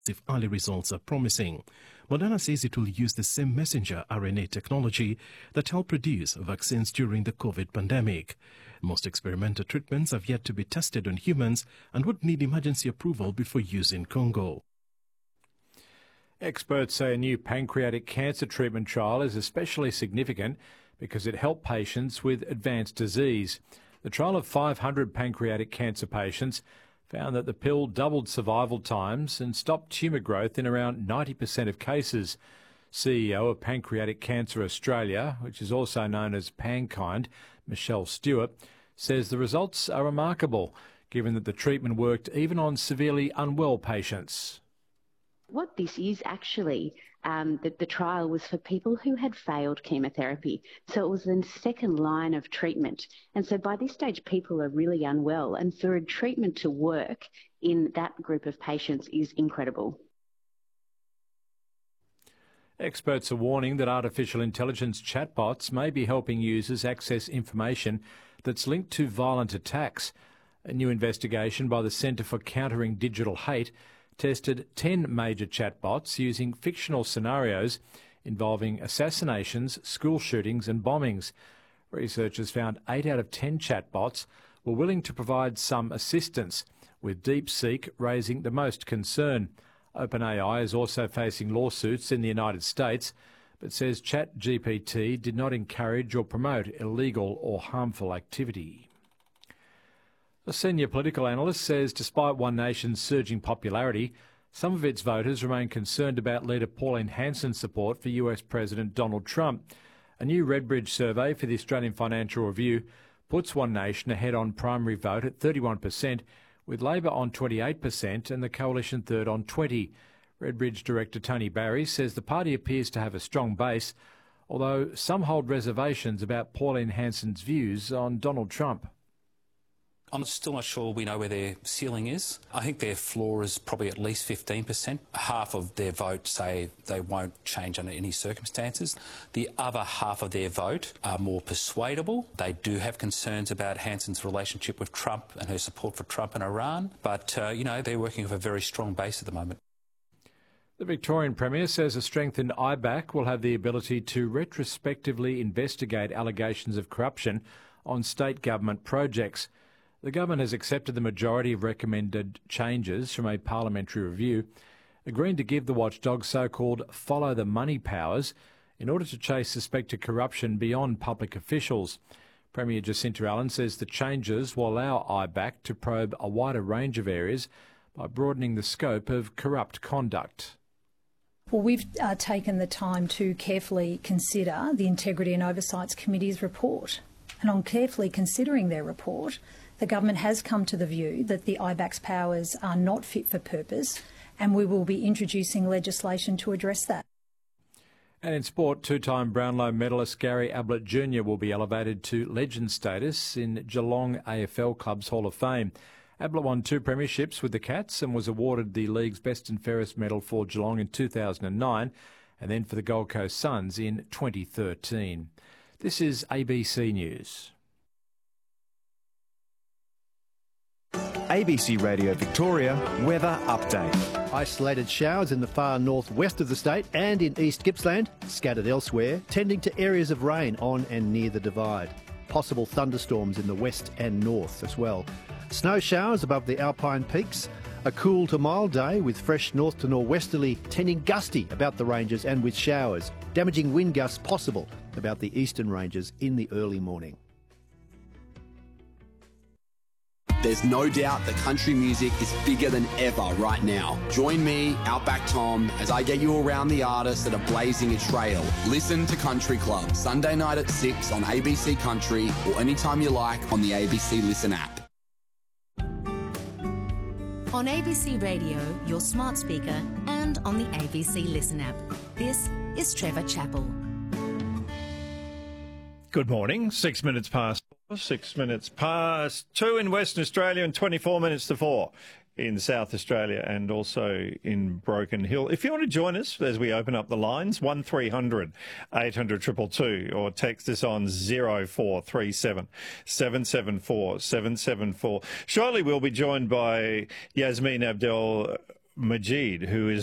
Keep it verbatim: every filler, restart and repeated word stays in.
if early results are promising. Moderna says it will use the same messenger R N A technology that helped produce vaccines during the COVID pandemic. Most experimental treatments have yet to be tested on humans and would need emergency approval before use in Congo. Experts say a new pancreatic cancer treatment trial is especially significant because it helped patients with advanced disease. The trial of five hundred pancreatic cancer patients found that the pill doubled survival times and stopped tumour growth in around ninety percent of cases. C E O of Pancreatic Cancer Australia, which is also known as PanKind, Michelle Stewart, says the results are remarkable, given that the treatment worked even on severely unwell patients. What this is actually, um, the, the trial was for people who had failed chemotherapy. So it was the second line of treatment. And so by this stage, people are really unwell. And for a treatment to work in that group of patients is incredible. Experts are warning that artificial intelligence chatbots may be helping users access information that's linked to violent attacks. A new investigation by the Centre for Countering Digital Hate tested ten major chatbots using fictional scenarios involving assassinations, school shootings and bombings. Researchers found eight out of ten chatbots were willing to provide some assistance, with DeepSeek raising the most concern. OpenAI is also facing lawsuits in the United States, but says ChatGPT did not encourage or promote illegal or harmful activity. A senior political analyst says despite One Nation's surging popularity, some of its voters remain concerned about leader Pauline Hanson's support for U S President Donald Trump. A new Redbridge survey for the Australian Financial Review puts One Nation ahead on primary vote at thirty-one percent, with Labor on twenty-eight percent and the Coalition third on twenty percent. Redbridge director Tony Barry says the party appears to have a strong base, although some hold reservations about Pauline Hanson's views on Donald Trump. I'm still not sure we know where their ceiling is. I think their floor is probably at least fifteen percent. Half of their vote say they won't change under any circumstances. The other half of their vote are more persuadable. They do have concerns about Hanson's relationship with Trump and her support for Trump and Iran. But, uh, you know, they're working with a very strong base at the moment. The Victorian Premier says a strengthened I B A C will have the ability to retrospectively investigate allegations of corruption on state government projects. The government has accepted the majority of recommended changes from a parliamentary review, agreeing to give the watchdog so-called follow the money powers in order to chase suspected corruption beyond public officials. Premier Jacinta Allen says the changes will allow I B A C to probe a wider range of areas by broadening the scope of corrupt conduct. Well, we've uh, taken the time to carefully consider the Integrity and Oversight Committee's report. And on carefully considering their report, the government has come to the view that the I B A C's powers are not fit for purpose, and we will be introducing legislation to address that. And in sport, two-time Brownlow medalist Gary Ablett Junior will be elevated to legend status in Geelong A F L Club's Hall of Fame. Ablett won two premierships with the Cats and was awarded the league's Best and Fairest medal for Geelong in two thousand nine and then for the Gold Coast Suns in twenty thirteen. This is A B C News. A B C Radio Victoria weather update. Isolated showers in the far northwest of the state and in East Gippsland, scattered elsewhere, tending to areas of rain on and near the Divide. Possible thunderstorms in the west and north as well. Snow showers above the Alpine peaks. A cool to mild day with fresh north to nor'westerly, tending gusty about the ranges and with showers. Damaging wind gusts possible about the eastern ranges in the early morning. There's no doubt that country music is bigger than ever right now. Join me, Outback Tom, as I get you around the artists that are blazing a trail. Listen to Country Club, Sunday night at six on A B C Country or anytime you like on the A B C Listen app. On A B C Radio, your smart speaker, and on the A B C Listen app. This is Trevor Chappell. Good morning. Six minutes past six minutes past two in Western Australia and twenty-four minutes to four in South Australia and also in Broken Hill. If you want to join us as we open up the lines, one three hundred eight hundred two two two or text us on zero four three seven seven seven four seven seven four. Shortly we'll be joined by Yasmin Abdel Majid, who is